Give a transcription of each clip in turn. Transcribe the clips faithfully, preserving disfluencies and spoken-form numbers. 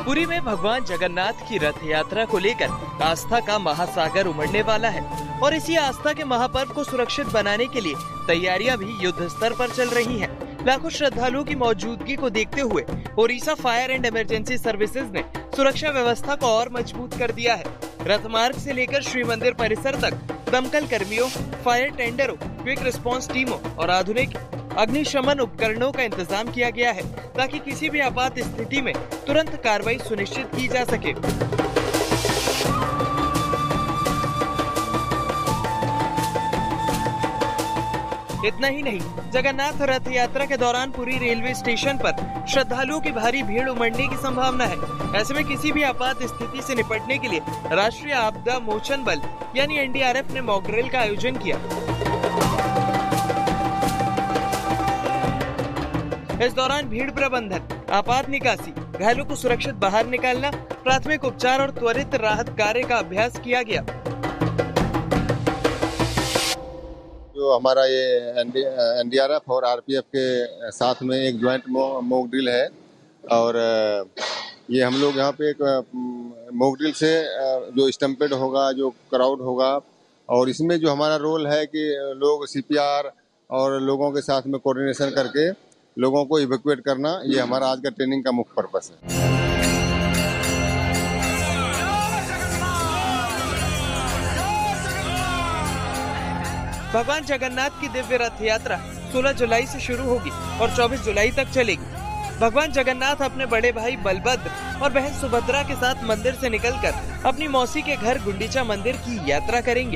पुरी में भगवान जगन्नाथ की रथ यात्रा को लेकर आस्था का महासागर उमड़ने वाला है और इसी आस्था के महापर्व को सुरक्षित बनाने के लिए तैयारियां भी युद्ध स्तर पर चल रही हैं। लाखों श्रद्धालुओं की मौजूदगी को देखते हुए Odisha fire and emergency services ने सुरक्षा व्यवस्था को और मजबूत कर दिया है। रथ मार्ग से लेकर श्री मंदिर परिसर तक दमकल कर्मियों, फायर टेंडरों, क्विक रिस्पांस टीमों और आधुनिक अग्निशमन उपकरणों का इंतजाम किया गया है ताकि किसी भी आपात स्थिति में तुरंत कार्रवाई सुनिश्चित की जा सके। इतना ही नहीं, जगन्नाथ रथ यात्रा के दौरान पुरी रेलवे स्टेशन पर श्रद्धालुओं की भारी भीड़ उमड़ने की संभावना है। ऐसे में किसी भी आपात स्थिति से निपटने के लिए राष्ट्रीय आपदा मोचन बल यानी एन डी आर एफ ने मॉक ड्रिल का आयोजन किया। इस दौरान भीड़ प्रबंधन, आपात निकासी, घायलों को सुरक्षित बाहर निकालना, प्राथमिक उपचार और त्वरित राहत कार्य का अभ्यास किया गया। जो हमारा ये एन डी आर एफ और आर पी एफ के साथ में एक ज्वाइंट मॉक ड्रिल है और ये हम लोग यहाँ पे एक मॉक ड्रिल से जो स्टम्पेड होगा, जो क्राउड होगा और इसमें जो हमारा रोल है कि लोग सी पी आर और लोगों के साथ में कोऑर्डिनेशन करके लोगों को इवैक्यूएट करना, ये हमारा आज का ट्रेनिंग का मुख्य पर्पस है। भगवान जगन्नाथ की दिव्य रथ यात्रा सोलह जुलाई से शुरू होगी और चौबीस जुलाई तक चलेगी। भगवान जगन्नाथ अपने बड़े भाई बलभद्र और बहन सुभद्रा के साथ मंदिर से निकलकर अपनी मौसी के घर गुंडीचा मंदिर की यात्रा करेंगे।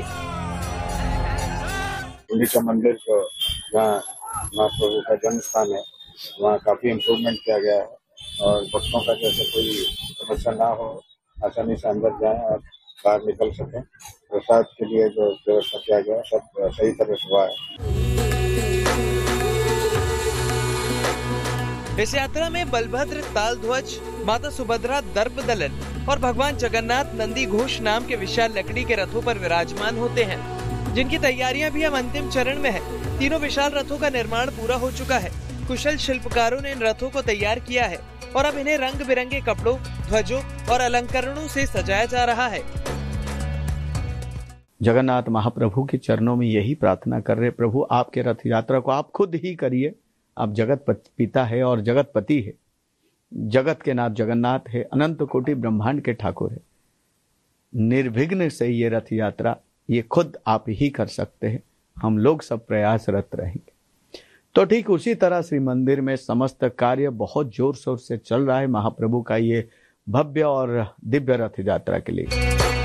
गुंडीचा मंदिर को जहाँ महाप्रभु का जन्म स्थान है, वहाँ काफी इम्प्रूवमेंट किया गया है और भक्तों का जैसे कोई समस्या ना हो, आसानी से अंदर जाएं और बाहर निकल सकें। प्रसाद के लिए जो व्यवस्था किया गया सब सही तरह से हुआ है। इस यात्रा में बलभद्र ताल ध्वज, माता सुभद्रा दर्प दलन और भगवान जगन्नाथ नंदी घोष नाम के विशाल लकड़ी के रथों पर विराजमान होते हैं, जिनकी तैयारियां भी अब अंतिम चरण में है। तीनों विशाल रथों का निर्माण पूरा हो चुका है। कुशल शिल्पकारों ने इन रथों को तैयार किया है और अब इन्हें रंग बिरंगे कपड़ों, ध्वजों और अलंकरणों से सजाया जा रहा है। जगन्नाथ महाप्रभु के चरणों में यही प्रार्थना कर रहे, प्रभु आपके रथ यात्रा को आप खुद ही करिए। आप जगत पिता है और जगत पति है, जगत के नाथ जगन्नाथ है, अनंत कोटि ब्रह्मांड के ठाकुर है। निर्विघ्न से ये रथ यात्रा ये खुद आप ही कर सकते हैं, हम लोग सब प्रयासरत रहेंगे। तो ठीक उसी तरह श्री मंदिर में समस्त कार्य बहुत जोर शोर से चल रहा है महाप्रभु का ये भव्य और दिव्य रथ यात्रा के लिए।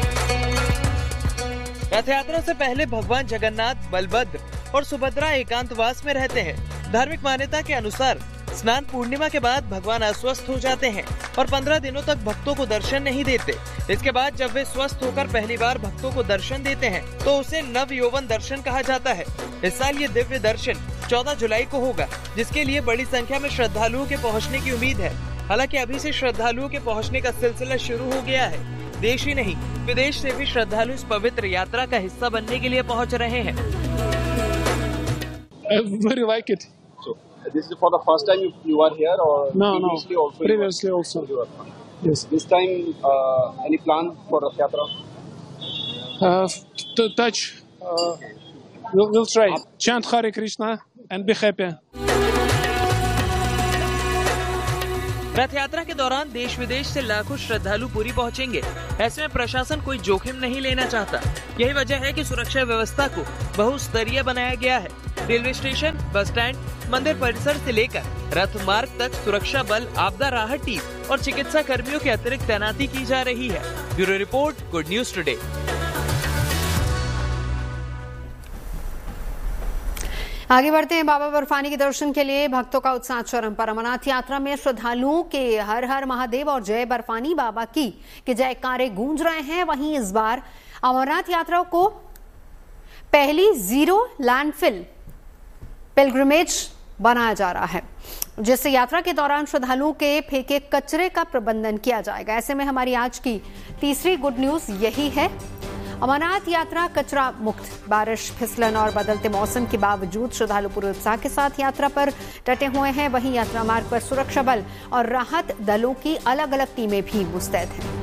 रथ यात्रा से पहले भगवान जगन्नाथ, बलभद्र और सुभद्रा एकांतवास में रहते हैं। धार्मिक मान्यता के अनुसार स्नान पूर्णिमा के बाद भगवान अस्वस्थ हो जाते हैं और पंद्रह दिनों तक भक्तों को दर्शन नहीं देते। इसके बाद जब वे स्वस्थ होकर पहली बार भक्तों को दर्शन देते हैं तो उसे नव यौवन दर्शन कहा जाता है। इस साल ये दिव्य दर्शन चौदह जुलाई को होगा, जिसके लिए बड़ी संख्या में श्रद्धालुओं के पहुंचने की उम्मीद है। हालांकि अभी से श्रद्धालुओं के पहुंचने का सिलसिला शुरू हो गया है। देश ही नहीं, विदेश से भी श्रद्धालु इस पवित्र यात्रा का हिस्सा बनने के लिए पहुंच रहे हैं। I very like it. So, this is for the first time you, you are here, or no, previously no. also? Previously also. You are. Yes. This time, uh, any plan for Rath Yatra? Uh, to touch. Uh, we'll, we'll try. Chant Hare Krishna and be happy. रथ यात्रा के दौरान देश विदेश से लाखों श्रद्धालु पुरी पहुंचेंगे। ऐसे में प्रशासन कोई जोखिम नहीं लेना चाहता। यही वजह है कि सुरक्षा व्यवस्था को बहुस्तरीय बनाया गया है। रेलवे स्टेशन, बस स्टैंड, मंदिर परिसर से लेकर रथ मार्ग तक सुरक्षा बल, आपदा राहत टीम और चिकित्सा कर्मियों की अतिरिक्त तैनाती की जा रही है। Bureau report, good news today. आगे बढ़ते हैं। बाबा बर्फानी के दर्शन के लिए भक्तों का उत्साह चरम पर। अमरनाथ यात्रा में श्रद्धालुओं के हर हर महादेव और जय बर्फानी बाबा की के जयकारे गूंज रहे हैं। वहीं इस बार अमरनाथ यात्रा को पहली जीरो लैंडफिल पिलग्रिमेज बनाया जा रहा है, जिससे यात्रा के दौरान श्रद्धालुओं के फेंके कचरे का प्रबंधन किया जाएगा। ऐसे में हमारी आज की तीसरी गुड न्यूज यही है। अमरनाथ यात्रा कचरा मुक्त। बारिश, फिसलन और बदलते मौसम के बावजूद श्रद्धालु पूरे उत्साह के साथ यात्रा पर डटे हुए हैं। वहीं यात्रा मार्ग पर सुरक्षा बल और राहत दलों की अलग अलग टीमें भी मुस्तैद हैं।